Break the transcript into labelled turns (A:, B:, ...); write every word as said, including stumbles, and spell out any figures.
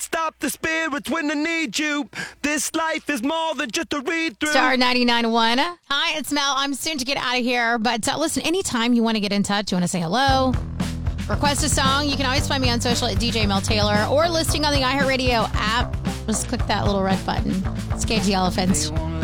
A: Stop the spirits when they need you. This life is more than just a read through.
B: Star ninety-nine point one. Hi, it's Mel. I'm soon to get out of here. But uh, listen, anytime you want to get in touch, you want to say hello, request a song, you can always find me on social at D J Mel Taylor or listing on the iHeartRadio app. Just click that little red button. It's Cage the Elephant.